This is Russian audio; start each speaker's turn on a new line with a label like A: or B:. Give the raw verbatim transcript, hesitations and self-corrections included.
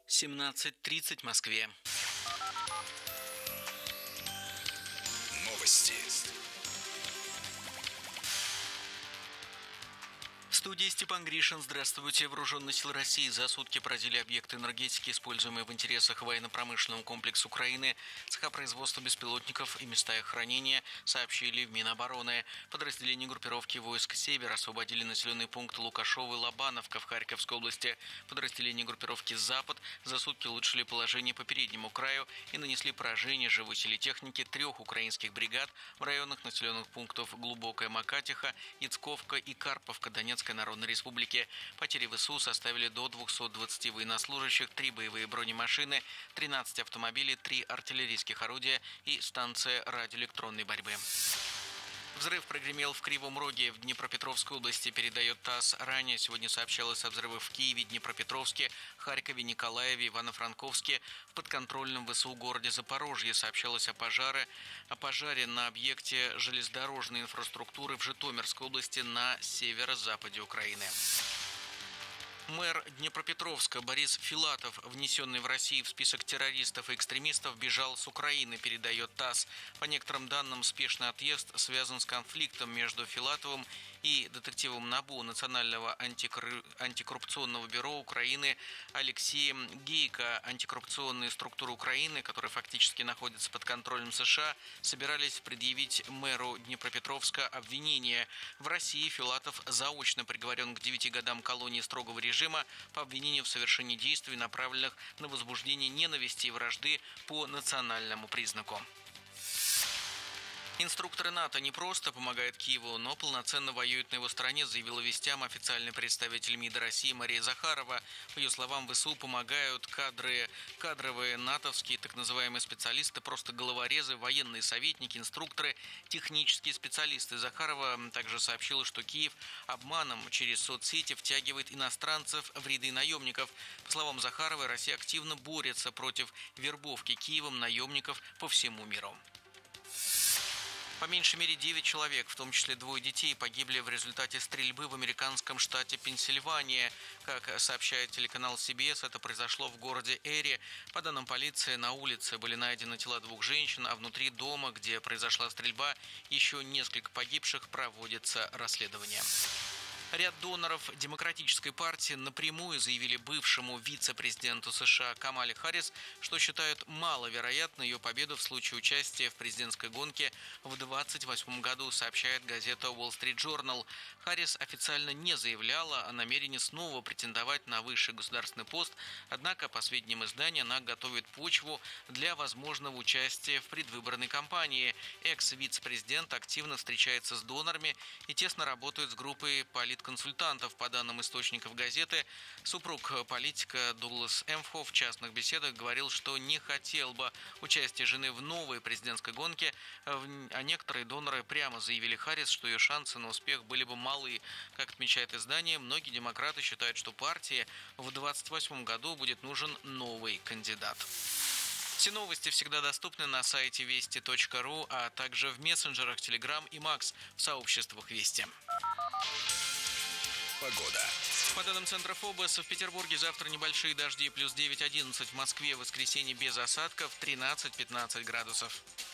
A: семнадцать тридцать в Москве.
B: Новости.
A: В студии Степан Гришин. Здравствуйте. Вооруженные силы России за сутки поразили объекты энергетики, используемые в интересах военно-промышленного комплекса Украины, цеха производства беспилотников и места их хранения, сообщили в Минобороны. Подразделения группировки войск «Север» освободили населенный пункт Лукашово и Лобановка в Харьковской области. Подразделения группировки «Запад» за сутки улучшили положение по переднему краю и нанесли поражение живой силе техники трех украинских бригад в районах населенных пунктов Глубокая Макатиха, Яцковка и Карповка Донецкой Народной Республики. Потери ВСУ составили до двухсот двадцати военнослужащих, три боевые бронемашины, тринадцать автомобилей, три артиллерийских орудия и станция радиоэлектронной борьбы. Взрыв прогремел в Кривом Роге в Днепропетровской области, передает ТАСС. Ранее сегодня сообщалось о взрывах в Киеве, Днепропетровске, Харькове, Николаеве, Ивано-Франковске. В подконтрольном ВСУ городе Запорожье сообщалось о пожаре, о пожаре на объекте железнодорожной инфраструктуры в Житомирской области на северо-западе Украины. Мэр Днепропетровска Борис Филатов, внесенный в Россию в список террористов и экстремистов, бежал с Украины, передает ТАСС. По некоторым данным, спешный отъезд связан с конфликтом между Филатовым и детективом НАБУ Национального антикор... антикоррупционного бюро Украины Алексеем Гейко. Антикоррупционные структуры Украины, которые фактически находятся под контролем США, собирались предъявить мэру Днепропетровска обвинение. В России Филатов заочно приговорен к девяти годам колонии строгого режима по обвинению в совершении действий, направленных на возбуждение ненависти и вражды по национальному признаку. Инструкторы НАТО не просто помогают Киеву, но полноценно воюют на его стороне, заявила вестям официальный представитель МИДа России Мария Захарова. По ее словам, ВСУ помогают кадры, кадровые натовские так называемые специалисты, просто головорезы, военные советники, инструкторы, технические специалисты. Захарова также сообщила, что Киев обманом через соцсети втягивает иностранцев в ряды наемников. По словам Захаровой, Россия активно борется против вербовки Киевом наемников по всему миру. По меньшей мере девять человек, в том числе двое детей, погибли в результате стрельбы в американском штате Пенсильвания. Как сообщает телеканал си би эс, это произошло в городе Эри. По данным полиции, на улице были найдены тела двух женщин, а внутри дома, где произошла стрельба, еще несколько погибших, проводится расследование. Ряд доноров Демократической партии напрямую заявили бывшему вице-президенту США Камале Харрис, что считают маловероятной ее победу в случае участия в президентской гонке в двадцать восьмом году, сообщает газета Wall Street Journal. Харрис официально не заявляла о намерении снова претендовать на высший государственный пост, однако, по сведениям издания, она готовит почву для возможного участия в предвыборной кампании. Экс-вице-президент активно встречается с донорами и тесно работает с группой политиков. Консультантов. По данным источников газеты, супруг политика Дуглас Эмфхо в частных беседах говорил, что не хотел бы участия жены в новой президентской гонке, а некоторые доноры прямо заявили Харрис, что ее шансы на успех были бы малы. Как отмечает издание, многие демократы считают, что партии в двадцать восьмом году будет нужен новый кандидат. Все новости всегда доступны на сайте вести точка ру, а также в мессенджерах Telegram и Макс в сообществах Вести.
B: Погода.
A: По данным Центра ФОБОС, в Петербурге завтра небольшие дожди, плюс девять-одиннадцать, в Москве в воскресенье без осадков, тринадцать-пятнадцать градусов.